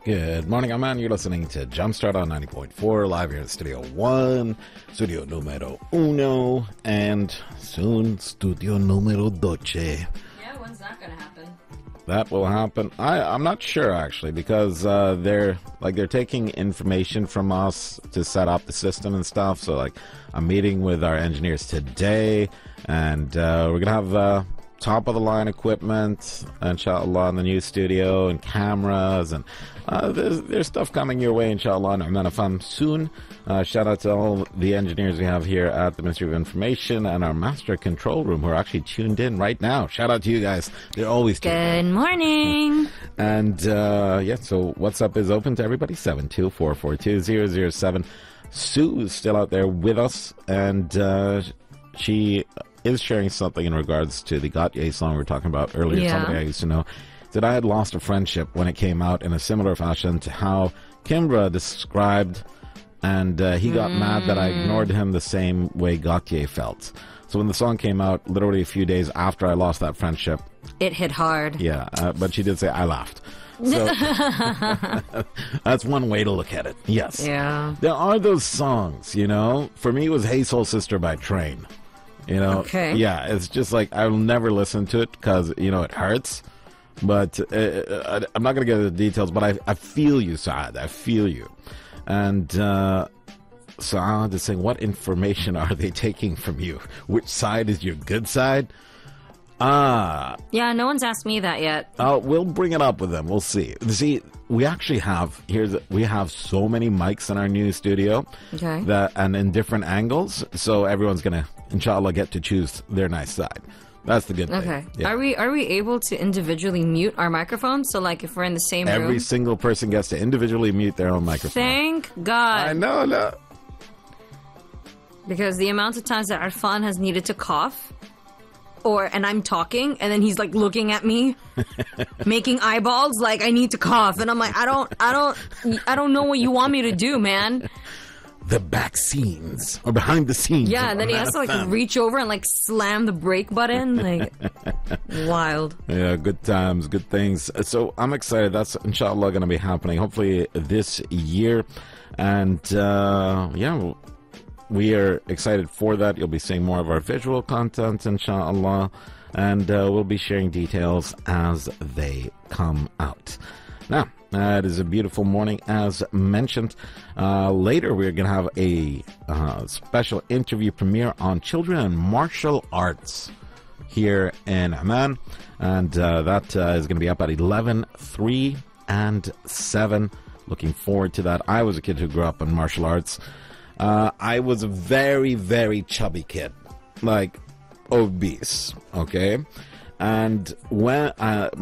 Good morning, I'm You're listening to Jumpstart on 90.4, live here in Studio 1, Studio Numero Uno, and soon Studio Numero Doce. Yeah, when's that gonna happen? That will happen. I'm not sure, actually, because they're taking information from us to set up the system and stuff. So, I'm meeting with our engineers today, and we're gonna have top-of-the-line equipment, inshallah, in the new studio, and cameras, and there's stuff coming your way, inshallah, on Oman FM soon. Shout out to all the engineers we have here at the Ministry of Information and our master control room who are actually tuned in right now. Shout out to you guys. They're always tuned in. Good morning. And, so What's Up is open to everybody, 72442-007. Sue is still out there with us, and she is sharing something in regards to the Gautier song we were talking about earlier. Yeah. Somebody I used to know that I had lost a friendship when it came out in a similar fashion to how Kimbra described, and he got mad that I ignored him the same way Gautier felt. So when the song came out, literally a few days after I lost that friendship, It hit hard. yeah, but she did say I laughed. So that's one way to look at it. Yes. Yeah. There are those songs, For me, it was Hey Soul Sister by Train. Okay. Yeah, it's just I'll never listen to it because, it hurts. But I'm not going to get into the details, but I feel you, Saad. I feel you. And Saad is saying, what information are they taking from you? Which side is your good side? Yeah, no one's asked me that yet. We'll bring it up with them. We'll see. See, we actually have we have so many mics in our new studio, Okay. and in different angles. So everyone's gonna, inshallah, get to choose their nice side. That's the good thing. Okay. Yeah. Are we able to individually mute our microphones? So if we're in the same room? Every single person gets to individually mute their own microphone. Thank God. I know, no. Because the amount of times that Arfan has needed to cough, and I'm talking, and then he's looking at me, making eyeballs like I need to cough, and I'm like, I don't know what you want me to do, man. The back scenes or behind the scenes. Yeah, and then he has to reach over and slam the brake button, wild. Yeah, good times, good things. So I'm excited. That's inshallah going to be happening hopefully this year, and we are excited for that. You'll be seeing more of our visual content, inshallah, and we'll be sharing details as they come out. Now, it is a beautiful morning, as mentioned. Later, we're going to have a special interview premiere on children and martial arts here in Amman, and that is going to be up at 11, 3, and 7. Looking forward to that. I was a kid who grew up in martial arts. I was a very, very chubby kid, obese, okay? And when